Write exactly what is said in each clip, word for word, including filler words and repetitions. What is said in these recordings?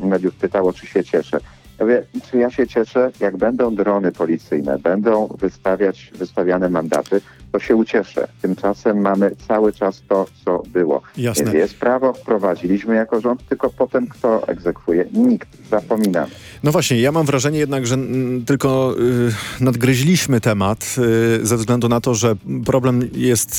mediów pytało, czy się cieszę. Ja mówię, czy ja się cieszę, jak będą drony policyjne, będą wystawiać, wystawiane mandaty, to się ucieszę. Tymczasem mamy cały czas to, co było. Jasne. Więc jest prawo, wprowadziliśmy jako rząd, tylko potem kto egzekwuje? Nikt. Zapominamy. No właśnie, ja mam wrażenie jednak, że n, tylko y, nadgryźliśmy temat y, ze względu na to, że problem jest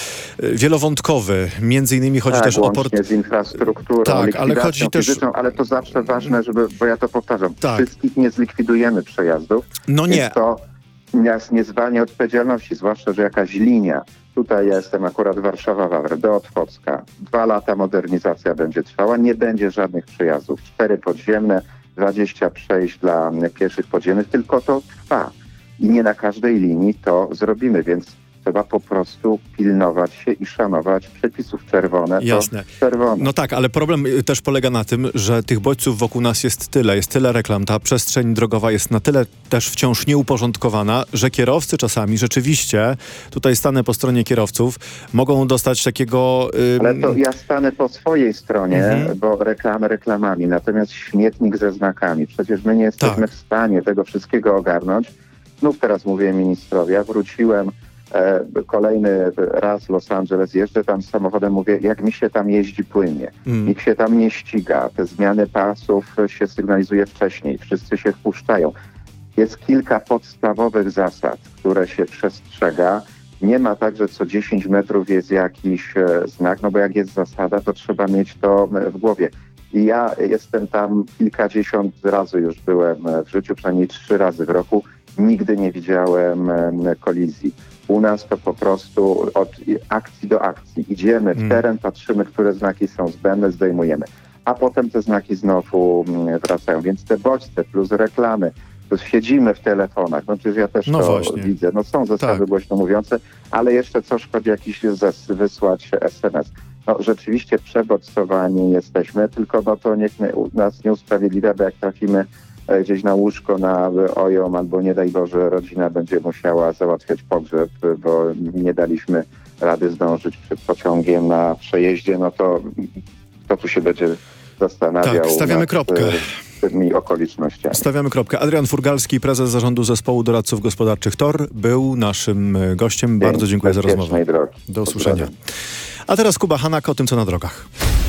y, wielowątkowy. Między innymi chodzi tak, też o port... z infrastrukturą, tak, ale chodzi też... fizyczną, ale to zawsze ważne, żeby, bo ja to powtarzam, tak. wszystkich nie zlikwidujemy przejazdów. No nie. Więc to nas nie zwalnia odpowiedzialności, zwłaszcza, że jakaś linia. Tutaj ja jestem akurat Warszawa-Wawry, do Otwocka. Dwa lata modernizacja będzie trwała, nie będzie żadnych przejazdów. Cztery podziemne, dwadzieścia przejść dla pieszych podziemnych, tylko to trwa. I nie na każdej linii to zrobimy, więc trzeba po prostu pilnować się i szanować przepisów. Czerwone Jasne. to czerwone. No tak, ale problem też polega na tym, że tych bodźców wokół nas jest tyle, jest tyle reklam, ta przestrzeń drogowa jest na tyle też wciąż nieuporządkowana, że kierowcy czasami rzeczywiście, tutaj stanę po stronie kierowców, mogą dostać takiego... Ym... Ale to ja stanę po swojej stronie, Mhm. bo reklamy reklamami, natomiast śmietnik ze znakami. Przecież my nie jesteśmy Tak. w stanie tego wszystkiego ogarnąć. Znów teraz mówię ministrowi, ja wróciłem e, kolejny raz Los Angeles, jeżdżę tam samochodem, mówię, jak mi się tam jeździ płynnie. Mm. Nikt się tam nie ściga, te zmiany pasów się sygnalizuje wcześniej, wszyscy się wpuszczają. Jest kilka podstawowych zasad, które się przestrzega. Nie ma tak, że co dziesięć metrów jest jakiś e, znak, no bo jak jest zasada, to trzeba mieć to e, w głowie. I ja jestem tam kilkadziesiąt razy już byłem e, w życiu, przynajmniej trzy razy w roku. Nigdy nie widziałem e, kolizji. U nas to po prostu od akcji do akcji. Idziemy w teren, patrzymy, które znaki są zbędne, zdejmujemy. A potem te znaki znowu mm, wracają. Więc te bodźce plus reklamy, plus siedzimy w telefonach. No przecież ja też No to właśnie. widzę. No są zestawy Tak. głośno mówiące, ale jeszcze co szkodzi jakiś zes- wysłać es em es. No rzeczywiście przebodźcowani jesteśmy, tylko no to niech my, nas nie usprawiedliwia, bo jak trafimy e, gdzieś na łóżko na O J O M albo nie daj Boże rodzina będzie musiała załatwiać pogrzeb, bo nie daliśmy rady zdążyć przed pociągiem na przejeździe, no to kto tu się będzie zastanawiał Tak, stawiamy nad, kropkę. e, tymi okolicznościami. Stawiamy kropkę. Adrian Furgalski, prezes zarządu zespołu doradców gospodarczych T O R, był naszym gościem. Bardzo dziękuję za rozmowę. Bezpiecznej drogi. Do usłyszenia. Pozdrawiam. A teraz Kuba Hanak o tym, co na drogach.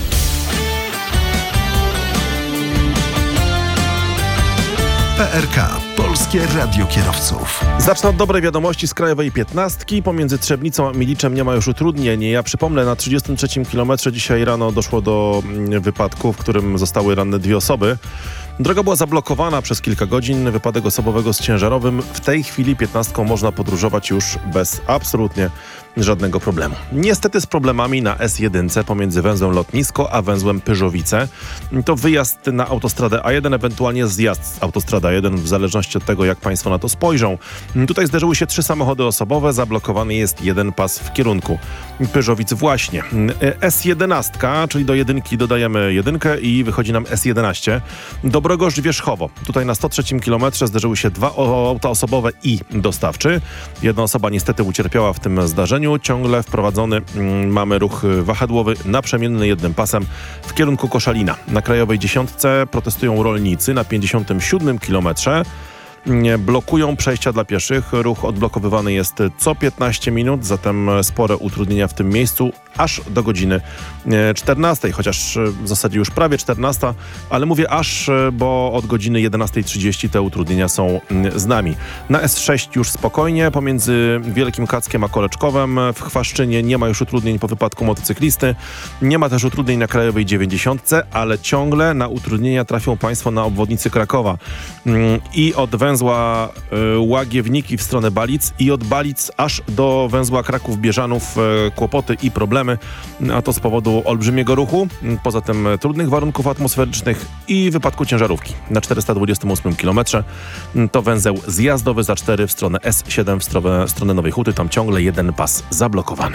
P R K. Polskie Radio Kierowców. Zacznę od dobrej wiadomości z Krajowej piętnastki. Pomiędzy Trzebnicą a Miliczem nie ma już utrudnień. Ja przypomnę, na trzydziestym trzecim kilometrze dzisiaj rano doszło do mm, wypadku, w którym zostały ranne dwie osoby. Droga była zablokowana przez kilka godzin, wypadek osobowego z ciężarowym. W tej chwili piętnastką można podróżować już bez absolutnie żadnego problemu. Niestety z problemami na S jeden pomiędzy węzłem Lotnisko a węzłem Pyrzowice. To wyjazd na autostradę A jeden, ewentualnie zjazd z autostrady A jeden, w zależności od tego, jak państwo na to spojrzą. Tutaj zderzyły się trzy samochody osobowe, zablokowany jest jeden pas w kierunku Pyrzowic właśnie. S jedenaście, czyli do jedynki dodajemy jedynkę i wychodzi nam S jedenaście. Dobrogoszcz-Wierzchowo. Tutaj na sto trzecim kilometrze zderzyły się dwa auta osobowe i dostawczy. Jedna osoba niestety ucierpiała w tym zdarzeniu. Ciągle wprowadzony mm, mamy ruch wahadłowy naprzemienny jednym pasem w kierunku Koszalina. Na Krajowej dziesiątce protestują rolnicy na pięćdziesiątym siódmym kilometrze. Blokują przejścia dla pieszych. Ruch odblokowywany jest co piętnaście minut, zatem spore utrudnienia w tym miejscu aż do godziny czternastej, chociaż w zasadzie już prawie czternasta, ale mówię aż, bo od godziny jedenastej trzydzieści te utrudnienia są z nami. Na S sześć już spokojnie, pomiędzy Wielkim Kackiem a Koleczkowem w Chwaszczynie nie ma już utrudnień po wypadku motocyklisty. Nie ma też utrudnień na Krajowej dziewięćdziesiątce, ale ciągle na utrudnienia trafią państwo na obwodnicy Krakowa. I od węzła y, Łagiewniki w stronę Balic i od Balic aż do węzła Kraków-Bieżanów y, kłopoty i problemy, a to z powodu olbrzymiego ruchu, poza tym trudnych warunków atmosferycznych i wypadku ciężarówki. Na czterysta dwudziestym ósmym kilometrze to węzeł zjazdowy za cztery w stronę S siedem w stronę, w stronę Nowej Huty, tam ciągle jeden pas zablokowany.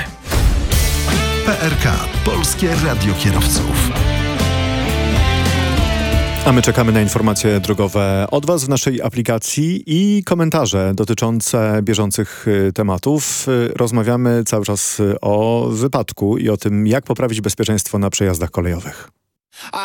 P R K. Polskie Radio Kierowców. A my czekamy na informacje drogowe od Was w naszej aplikacji i komentarze dotyczące bieżących tematów. Rozmawiamy cały czas o wypadku i o tym, jak poprawić bezpieczeństwo na przejazdach kolejowych.